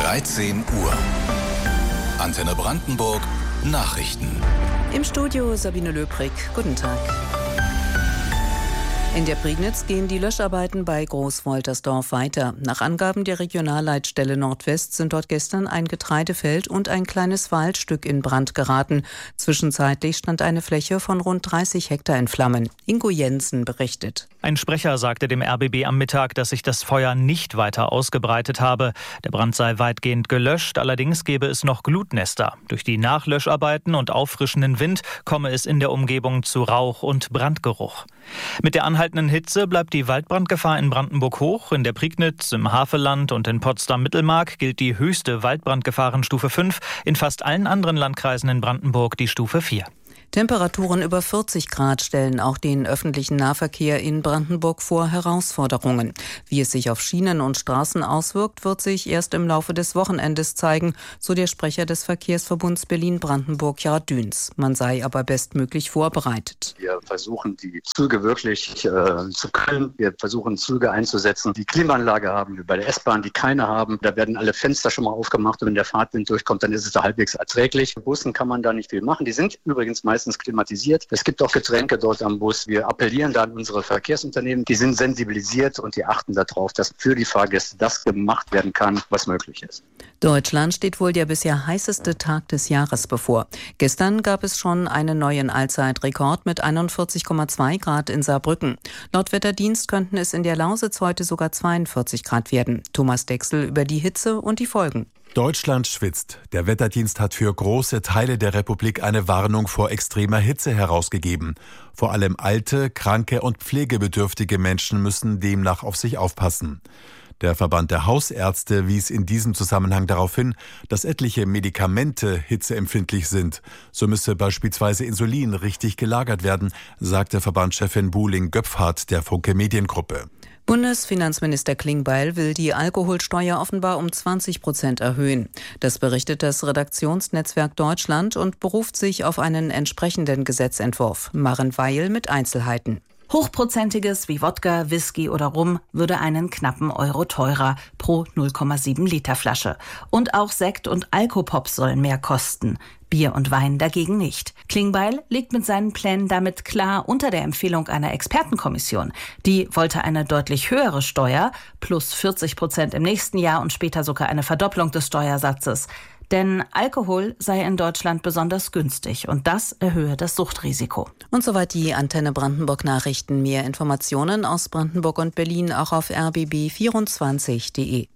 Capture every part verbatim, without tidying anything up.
dreizehn Uhr. Antenne Brandenburg Nachrichten. Im Studio Sabine Löbrig. Guten Tag. In der Prignitz gehen die Löscharbeiten bei Großwoltersdorf weiter. Nach Angaben der Regionalleitstelle Nordwest sind dort gestern ein Getreidefeld und ein kleines Waldstück in Brand geraten. Zwischenzeitlich stand eine Fläche von rund dreißig Hektar in Flammen. Ingo Jensen berichtet. Ein Sprecher sagte dem R B B am Mittag, dass sich das Feuer nicht weiter ausgebreitet habe. Der Brand sei weitgehend gelöscht, allerdings gebe es noch Glutnester. Durch die Nachlöscharbeiten und auffrischenden Wind komme es in der Umgebung zu Rauch und Brandgeruch. Mit der anhaltenden Hitze bleibt die Waldbrandgefahr in Brandenburg hoch. In der Prignitz, im Havelland und in Potsdam-Mittelmark gilt die höchste Waldbrandgefahrenstufe fünf. In fast allen anderen Landkreisen in Brandenburg die Stufe vier. Temperaturen über vierzig Grad stellen auch den öffentlichen Nahverkehr in Brandenburg vor Herausforderungen. Wie es sich auf Schienen und Straßen auswirkt, wird sich erst im Laufe des Wochenendes zeigen, so der Sprecher des Verkehrsverbunds Berlin-Brandenburg, Gerhard Düns. Man sei aber bestmöglich vorbereitet. Wir versuchen, die Züge wirklich äh, zu kühlen. Wir versuchen, Züge einzusetzen, die Klimaanlage haben, wie bei der S-Bahn, die keine haben. Da werden alle Fenster schon mal aufgemacht und wenn der Fahrtwind durchkommt, dann ist es da halbwegs erträglich. Bei Bussen kann man da nicht viel machen. Die sind übrigens meistens klimatisiert. Es gibt auch Getränke dort am Bus. Wir appellieren da an unsere Verkehrsunternehmen. Die sind sensibilisiert und die achten darauf, dass für die Fahrgäste das gemacht werden kann, was möglich ist. Deutschland steht wohl der bisher heißeste Tag des Jahres bevor. Gestern gab es schon einen neuen Allzeitrekord mit einundvierzig Komma zwei Grad in Saarbrücken. Laut Wetterdienst könnten es in der Lausitz heute sogar zweiundvierzig Grad werden. Thomas Dexel über die Hitze und die Folgen. Deutschland schwitzt. Der Wetterdienst hat für große Teile der Republik eine Warnung vor extremer Hitze herausgegeben. Vor allem alte, kranke und pflegebedürftige Menschen müssen demnach auf sich aufpassen. Der Verband der Hausärzte wies in diesem Zusammenhang darauf hin, dass etliche Medikamente hitzeempfindlich sind. So müsse beispielsweise Insulin richtig gelagert werden, sagte Verbandschefin Buhling-Göpfhardt der Funke Mediengruppe. Bundesfinanzminister Klingbeil will die Alkoholsteuer offenbar um zwanzig Prozent erhöhen. Das berichtet das Redaktionsnetzwerk Deutschland und beruft sich auf einen entsprechenden Gesetzentwurf. Maren Weil mit Einzelheiten. Hochprozentiges wie Wodka, Whisky oder Rum würde einen knappen Euro teurer pro null Komma sieben Liter Flasche. Und auch Sekt und Alkopops sollen mehr kosten. Bier und Wein dagegen nicht. Klingbeil liegt mit seinen Plänen damit klar unter der Empfehlung einer Expertenkommission. Die wollte eine deutlich höhere Steuer, plus vierzig Prozent im nächsten Jahr und später sogar eine Verdopplung des Steuersatzes. Denn Alkohol sei in Deutschland besonders günstig und das erhöhe das Suchtrisiko. Und soweit die Antenne Brandenburg Nachrichten. Mehr Informationen aus Brandenburg und Berlin auch auf r b b vierundzwanzig punkt d e.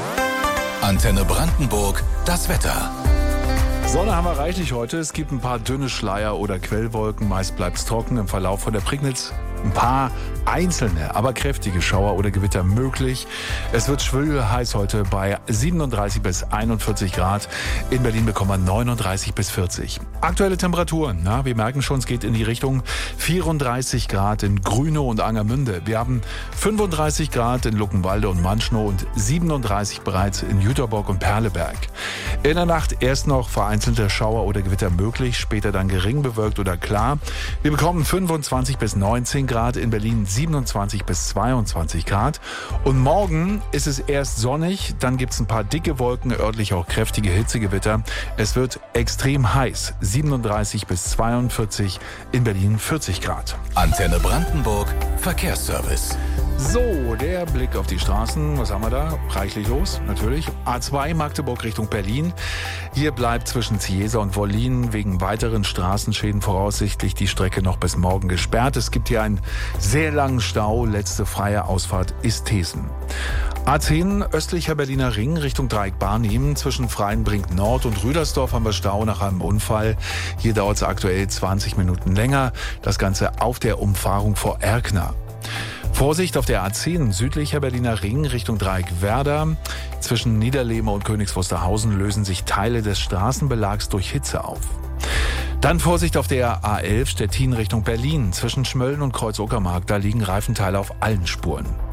Antenne Brandenburg, das Wetter. Sonne haben wir reichlich heute. Es gibt ein paar dünne Schleier oder Quellwolken. Meist bleibt es trocken im Verlauf von der Prignitz. Ein paar einzelne, aber kräftige Schauer oder Gewitter möglich. Es wird schwül heiß heute bei siebenunddreißig bis einundvierzig Grad. In Berlin bekommen wir neununddreißig bis vierzig. Aktuelle Temperaturen, na, wir merken schon, es geht in die Richtung vierunddreißig Grad in Grünow und Angermünde. Wir haben fünfunddreißig Grad in Luckenwalde und Manschnow und siebenunddreißig bereits in Jüterbock und Perleberg. In der Nacht erst noch vereinzelte Schauer oder Gewitter möglich, später dann gering bewölkt oder klar. Wir bekommen fünfundzwanzig bis neunzehn Grad, in Berlin siebenundzwanzig bis zweiundzwanzig Grad. Und morgen ist es erst sonnig, dann gibt es ein paar dicke Wolken, örtlich auch kräftige Hitzegewitter. Es wird extrem heiß, siebenunddreißig bis zweiundvierzig, in Berlin vierzig Grad. Antenne Brandenburg, Verkehrsservice. So, der Blick auf die Straßen. Was haben wir da? Reichlich los, natürlich. A zwei Magdeburg Richtung Berlin. Hier bleibt zwischen Ziesa und Wollin wegen weiteren Straßenschäden voraussichtlich die Strecke noch bis morgen gesperrt. Es gibt hier einen sehr langen Stau. Letzte freie Ausfahrt ist Thesen. A zehn östlicher Berliner Ring Richtung Dreieck Barnim. Zwischen Freienbrink Nord und Rüdersdorf haben wir Stau nach einem Unfall. Hier dauert es aktuell zwanzig Minuten länger. Das Ganze auf der Umfahrung vor Erkner. Vorsicht auf der A zehn südlicher Berliner Ring Richtung Dreieck Werder. Zwischen Niederlehme und Königs Wusterhausen lösen sich Teile des Straßenbelags durch Hitze auf. Dann Vorsicht auf der A elf Stettin Richtung Berlin. Zwischen Schmölln und Kreuz Uckermark, da liegen Reifenteile auf allen Spuren.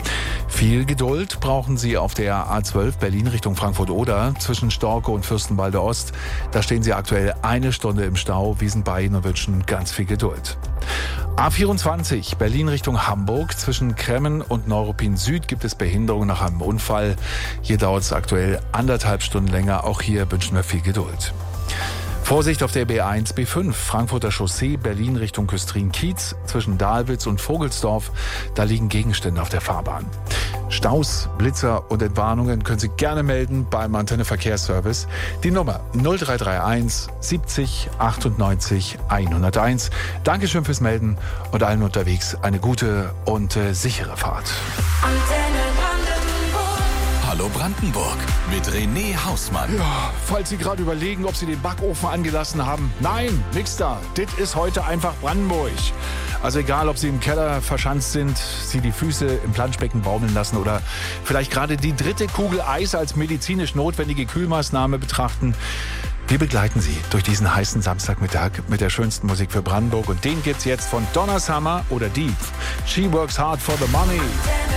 Viel Geduld brauchen Sie auf der A zwölf Berlin Richtung Frankfurt-Oder zwischen Storke und Fürstenwalde Ost. Da stehen Sie aktuell eine Stunde im Stau. Wir sind bei Ihnen und wünschen ganz viel Geduld. A vierundzwanzig Berlin Richtung Hamburg. Zwischen Kremmen und Neuruppin Süd gibt es Behinderungen nach einem Unfall. Hier dauert es aktuell anderthalb Stunden länger. Auch hier wünschen wir viel Geduld. Vorsicht auf der B eins B fünf, Frankfurter Chaussee, Berlin Richtung Küstrin-Kiez, zwischen Dahlwitz und Vogelsdorf. Da liegen Gegenstände auf der Fahrbahn. Staus, Blitzer und Entwarnungen können Sie gerne melden beim Antenne Verkehrsservice. Die Nummer null drei drei eins siebzig achtundneunzig hunderteins. Dankeschön fürs Melden und allen unterwegs eine gute und äh, sichere Fahrt. Hallo Brandenburg mit René Hausmann. Ja, falls Sie gerade überlegen, ob Sie den Backofen angelassen haben. Nein, nix da. Das ist heute einfach Brandenburg. Also egal, ob Sie im Keller verschanzt sind, Sie die Füße im Planschbecken baumeln lassen oder vielleicht gerade die dritte Kugel Eis als medizinisch notwendige Kühlmaßnahme betrachten. Wir begleiten Sie durch diesen heißen Samstagmittag mit der schönsten Musik für Brandenburg. Und den gibt's jetzt von Donna Summer oder Deep. She works hard for the money.